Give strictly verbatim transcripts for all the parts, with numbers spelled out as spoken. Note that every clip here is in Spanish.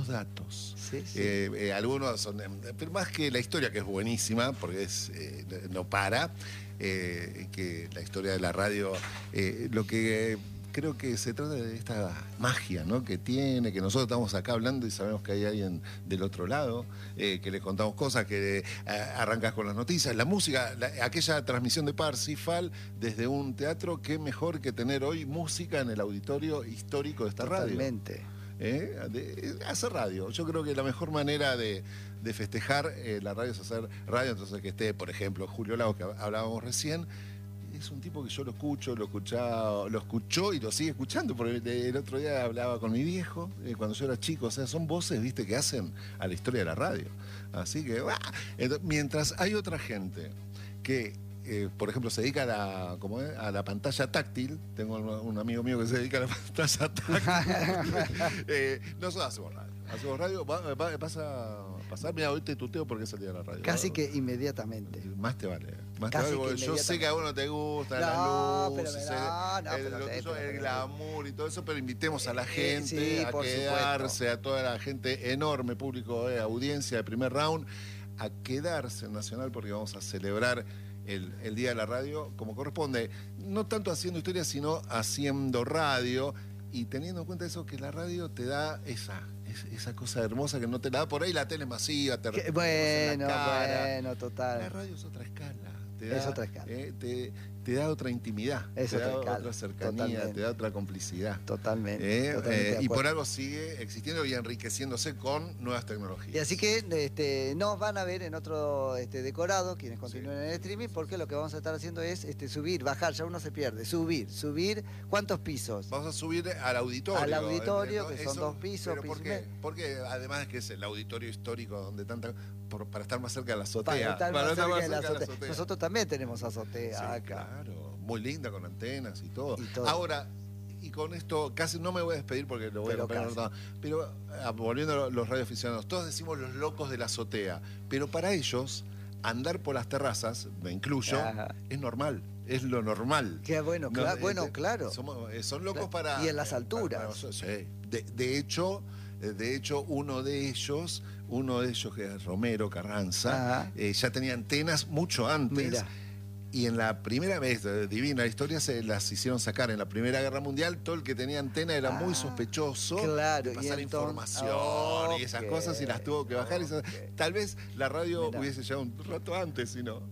datos. Sí, sí. Eh, eh, algunos son, pero más que la historia, que es buenísima, porque es eh, no para, eh, que la historia de la radio, eh, lo que... Eh, creo que se trata de esta magia, ¿no?, que tiene, que nosotros estamos acá hablando y sabemos que hay alguien del otro lado, eh, que le contamos cosas, que eh, arrancas con las noticias, la música, la, aquella transmisión de Parsifal desde un teatro, qué mejor que tener hoy música en el auditorio histórico de esta Totalmente. radio. ¿Eh? De, hacer radio. Yo creo que la mejor manera de, de festejar eh, la radio es hacer radio, entonces que esté, por ejemplo, Julio Lagos, que hablábamos recién. Es un tipo que yo lo escucho, lo escuchaba, lo escuchó y lo sigue escuchando, porque el otro día hablaba con mi viejo, eh, cuando yo era chico, o sea, son voces, viste, que hacen a la historia de la radio. Así que, ¡ah! Entonces, mientras hay otra gente que, eh, por ejemplo, se dedica a la, ¿cómo es?, a la pantalla táctil, tengo un, un amigo mío que se dedica a la pantalla táctil, eh, nosotros hacemos radio. Hacemos radio, va, va, vas a pasar, mira, hoy te tuteo porque salí a la radio. Casi que inmediatamente. Más te vale. Más Casi te vale, que yo sé que a vos no te gusta no, la luz, pero me da, no, el, pero lo te, tuyo, pero el me glamour y todo eso, pero invitemos a la Eh, gente sí, a por quedarse, supuesto. a toda la gente, enorme público, eh, audiencia de primer round, a quedarse en Nacional porque vamos a celebrar el, el Día de la Radio como corresponde. No tanto haciendo historia, sino haciendo radio y teniendo en cuenta eso, que la radio te da esa... esa cosa hermosa que no te la da por ahí la tele masiva, te Que, bueno, la cara. bueno, total. La radio es otra escala. Te da, es otra escala. Eh, te, te da otra intimidad, es te otra da escala. otra cercanía, Totalmente. te da otra complicidad. Totalmente. Eh, totalmente eh, y por algo sigue existiendo y enriqueciéndose con nuevas tecnologías. Y así que este, nos van a ver en otro este, decorado, quienes continúen sí. en el streaming, porque lo que vamos a estar haciendo es este, subir, bajar, ya uno se pierde, subir, subir, ¿cuántos pisos? Vamos a subir al auditorio. Al auditorio, ¿no? que son Eso, dos pisos. ¿pero por qué? Porque además es que es el auditorio histórico donde tanta... Por, para estar más cerca de la azotea. Para estar para más estar cerca más de la cerca azotea. de la azotea. Nosotros también tenemos azotea sí, acá. Claro, muy linda con antenas y todo. y todo. Ahora, y con esto casi no me voy a despedir porque lo voy pero a comprar notado. Pero ah, volviendo a los radioaficionados, todos decimos los locos de la azotea, pero para ellos andar por las terrazas, me incluyo, Ajá. es normal. Es lo normal. Qué bueno, no, cla bueno eh, claro. Somos, eh, son locos claro. para... Y en las alturas. Para, para, sí. de, de hecho... De hecho, uno de ellos, uno de ellos que es Romero Carranza, eh, ya tenía antenas mucho antes. Mira. Y en la primera vez, divina la historia, se las hicieron sacar en la Primera Guerra Mundial. Todo el que tenía antena era ah, muy sospechoso claro, de pasar y información okay. y esas cosas, y las tuvo que bajar. Okay. Y tal vez la radio Mirá. hubiese llegado un rato antes, si no.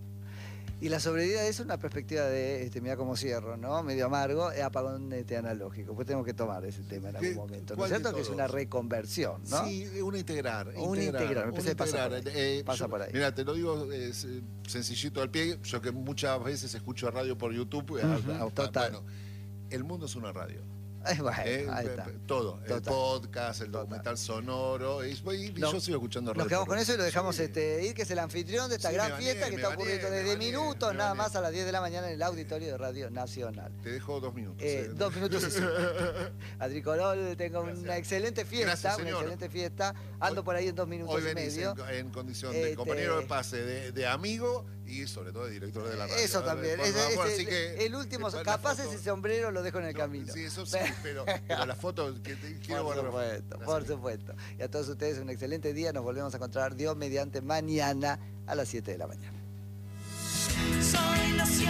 Y la sobrevida es una perspectiva de, este, mira cómo cierro, ¿no? Medio amargo, es apagón este, analógico. Pues tenemos que tomar ese tema en algún momento. ¿No es cierto? Que es una reconversión, ¿no? Sí, un integrar. Un integrar, me parece pasa por ahí. Eh, pasa yo, por ahí. Mira, te lo digo es, sencillito al pie, yo que muchas veces escucho radio por YouTube. Uh-huh, total. Bueno, el mundo es una radio. Bueno, eh, ahí está. Todo, Total. el podcast, el documental Total. sonoro, y, y no, yo sigo escuchando radio. Nos quedamos con eso y lo dejamos sí. este, ir, que es el anfitrión de esta sí, gran bañé, fiesta que está bañé, ocurriendo desde bañé, minutos, nada más a las diez de la mañana en el auditorio de Radio Nacional. Te dejo dos minutos. Eh, eh. Dos minutos y cinco. Adricolol, tengo Gracias. una excelente fiesta, Gracias, una excelente fiesta. Ando hoy, por ahí en dos minutos hoy y medio. En, en condición de este... compañero de pase, de, de amigo y sobre todo de director de la radio. Eso también. Es, favor, es, así el, que, el último, capaz ese sombrero lo dejo en el no, camino. Sí, eso sí, pero, pero las fotos que te quiero Por volver. supuesto, por supuesto. Y a todos ustedes un excelente día. Nos volvemos a encontrar Dios mediante mañana a las siete de la mañana. Soy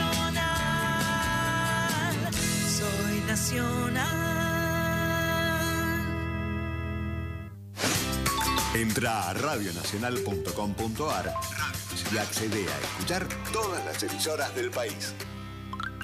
nacional, soy nacional. Entra a radio nacional punto com punto ar y accede a escuchar todas las emisoras del país.